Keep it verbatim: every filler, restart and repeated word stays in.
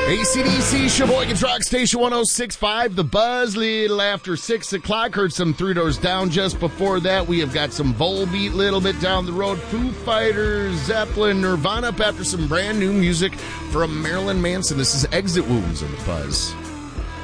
A C D C, Sheboygan's Rock Station one oh six point five. The Buzz, little after six o'clock. Heard some Three Doors Down just before that. We have got some Volbeat little bit down the road. Foo Fighters, Zeppelin, Nirvana up after some brand new music from Marilyn Manson. This is Exit Wounds on The Buzz.